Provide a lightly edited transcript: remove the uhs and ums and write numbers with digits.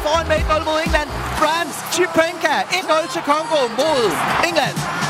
foran med 1-0 mod England. France Chipenka 1-0 til Congo mod England.